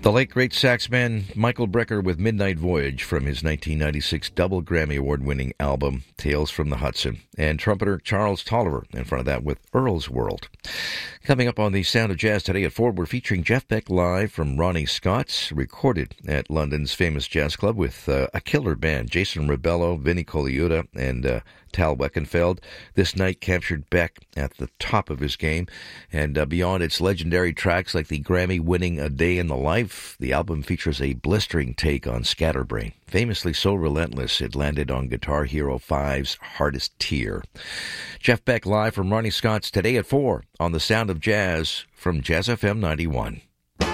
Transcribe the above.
The late great saxman Michael Brecker with Midnight Voyage from his 1996 double Grammy Award-winning album Tales from the Hudson, and trumpeter Charles Tolliver in front of that with Earl's World. Coming up on the Sound of Jazz today at 4, we're featuring Jeff Beck live from Ronnie Scott's, recorded at London's famous jazz club with a killer band, Jason Rebello, Vinnie Colaiuta, and Tal Weckenfeld. This night captured Beck at the top of his game, and beyond its legendary tracks like the Grammy-winning A Day in the Life, the album features a blistering take on Scatterbrain. Famously so relentless, it landed on Guitar Hero 5's Hardest Tier. Jeff Beck live from Ronnie Scott's today at 4 on the Sound of Jazz from Jazz FM 91.